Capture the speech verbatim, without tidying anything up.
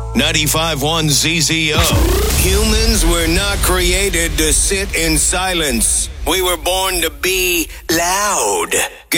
ninety-five point one Z Z O. Humans were not created to sit in silence. We were born to be loud.